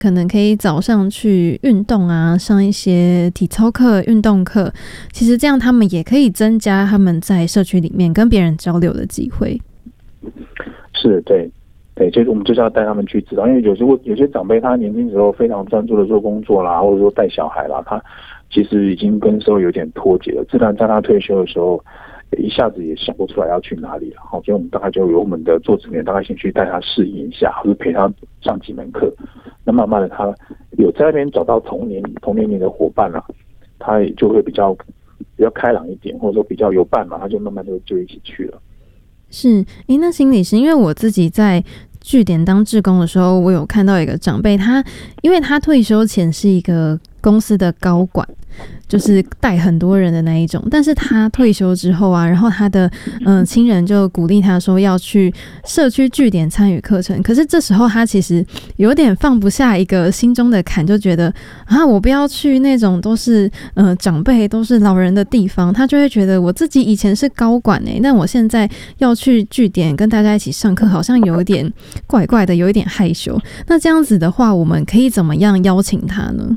可能可以早上去运动啊，上一些体操课、运动课，其实这样他们也可以增加他们在社区里面跟别人交流的机会。 是，对，就是我们就是要带他们去知道，因为有些长辈他年轻时候非常专注的做工作啦，或者说带小孩啦，他其实已经跟社会有点脱节了，自然在他退休的时候一下子也想不出来要去哪里了。所以我们大概就由我们的做职员大概先去带他适应一下，或者陪他上几门课，那慢慢的他有在那边找到同年龄的伙伴啦，他也就会比较开朗一点，或者说比较有伴嘛，他就慢慢就一起去了。 是，那心理师，因为我自己在据点当志工的时候，我有看到一个长辈，因为他退休前是一个公司的高管，就是带很多人的那一种，但是他退休之后啊，然后他的亲人就鼓励他说要去社区据点参与课程，可是这时候他其实有点放不下一个心中的坎，就觉得我不要去那种都是长辈都是老人的地方，他就会觉得我自己以前是高管但我现在要去据点跟大家一起上课，好像有一点怪怪的，有一点害羞。那这样子的话，我们可以怎么样邀请他呢？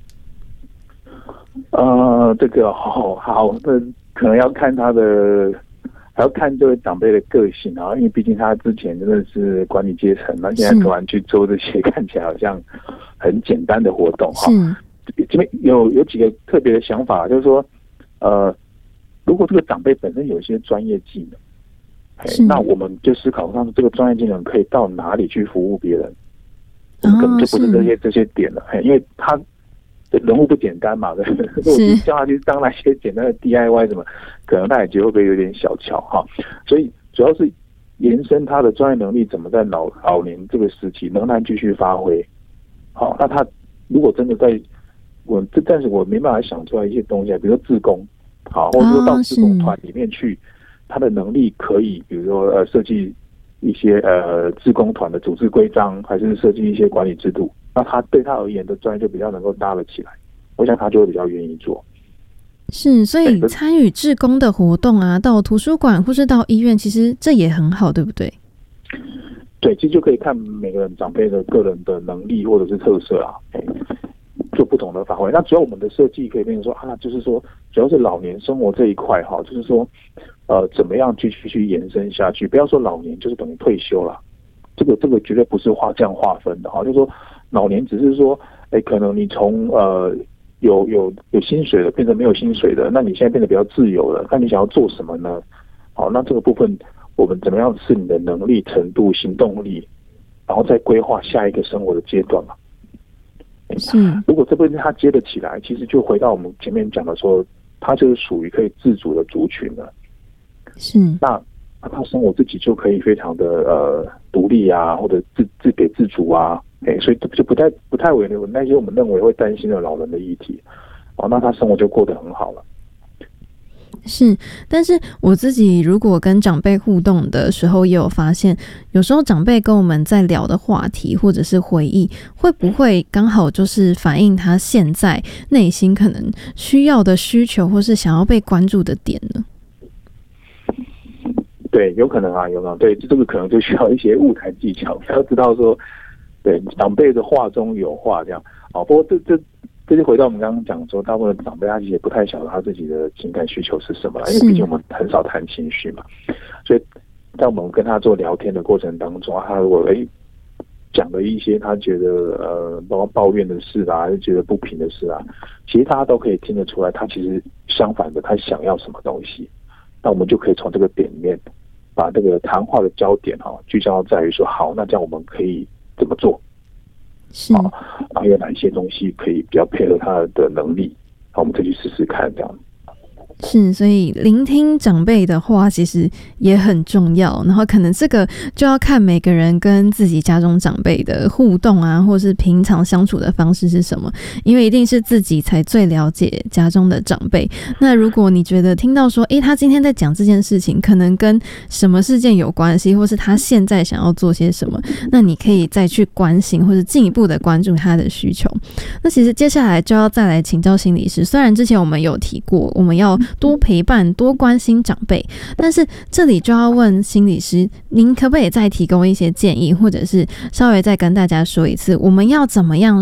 这个好，那可能要看还要看这位长辈的个性啊，因为毕竟他之前真的是管理阶层，那现在突然去做这些看起来好像很简单的活动哈。这边有几个特别的想法，就是说，如果这个长辈本身有一些专业技能，那我们就思考上这个专业技能可以到哪里去服务别人，我们可能就不是这些点了，因为他人物不简单嘛，对，如果叫他去当那些简单的 DIY 什么，可能他也觉得会不会有点小瞧哈。所以主要是延伸他的专业能力，怎么在老年这个时期仍然继续发挥。好，那他如果真的但是我没办法想出来一些东西，比如说志工，好，或者说到志工团里面去，他的能力可以，比如说设计一些志工团的组织规章，还是设计一些管理制度。那他对他而言的专业就比较能够搭了起来，我想他就会比较愿意做。 是，所以参与志工的活动啊，到图书馆或是到医院，其实这也很好，对不对？ 对，其实就可以看每个人长辈的个人的能力或者是特色啊，做不同的发挥。那主要我们的设计可以变成说就是说主要是老年生活这一块哈，就是说怎么样去延伸下去，不要说老年就是等于退休了，这个绝对不是这样划分的哈，就是说。老年只是说，可能你从有薪水的变成没有薪水的，那你现在变得比较自由了，那你想要做什么呢？好，那这个部分我们怎么样是你的能力程度、行动力，然后再规划下一个生活的阶段嘛。如果这部分他接得起来，其实就回到我们前面讲的说，他就是属于可以自主的族群了。那他生活自己就可以非常的独立啊，或者自给自足啊。所以就不太为那些我们认为会担心的老人的议题，那他生活就过得很好了。 是，但是我自己如果跟长辈互动的时候，也有发现，有时候长辈跟我们在聊的话题或者是回忆，会不会刚好就是反映他现在内心可能需要的需求，或是想要被关注的点呢？ 对，有可能啊，有可能。对，这个可能就需要一些舞台技巧，要知道说。对，长辈的话中有话这样。不过这就回到我们刚刚讲说，大部分的长辈他其实也不太晓得他自己的情感需求是什么啦，因为毕竟我们很少谈情绪嘛，所以在我们跟他做聊天的过程当中，他如果讲了一些他觉得包括抱怨的事啊，还是觉得不平的事啊，其实大家都可以听得出来，他其实相反的，他想要什么东西。那我们就可以从这个点里面把这个谈话的焦点聚焦在于说，好，那这样我们可以怎么做？然后有哪一些东西可以比较配合他的能力？我们再去试试看，这样。 是，所以聆听长辈的话其实也很重要，然后可能这个就要看每个人跟自己家中长辈的互动啊，或是平常相处的方式是什么，因为一定是自己才最了解家中的长辈。那如果你觉得听到说他今天在讲这件事情可能跟什么事件有关系，或是他现在想要做些什么，那你可以再去关心或是进一步的关注他的需求。那其实接下来就要再来请教心理师，虽然之前我们有提过我们要多陪伴、多关心长辈。但是这里就要问心理师，您可不可以再提供一些建议，或者是稍微再跟大家说一次，我们要怎么样